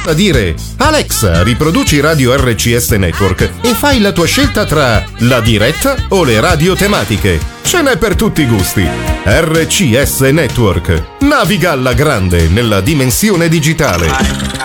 Basta dire: Alexa, riproduci Radio RCS Network e fai la tua scelta tra la diretta o le radio tematiche. Ce n'è per tutti i gusti. RCS Network. Naviga alla grande nella dimensione digitale.